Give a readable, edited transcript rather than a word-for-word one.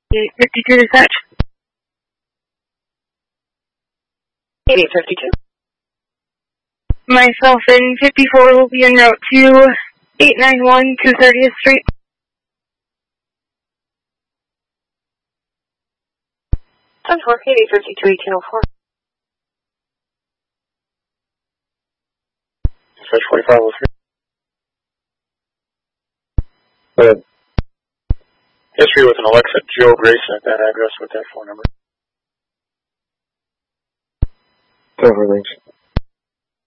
852 dispatch. 852. Myself and 54 will be en route to 891 230th Street. 10-4, 852 1804. Dispatch 4503. History with an Alexa Joe Grayson at that address with that phone number. Over, thanks.